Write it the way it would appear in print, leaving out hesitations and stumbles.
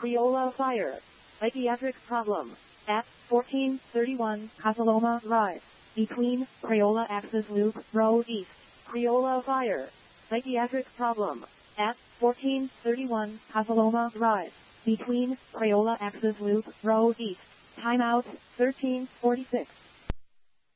Criolla Fire. Psychiatric problem. At 1431 Casaloma Drive. Between Crayola Access Loop Road East. Criolla Fire. Psychiatric problem. At 1431 Casaloma Drive. Between Crayola Access Loop Road East. Timeout 1346.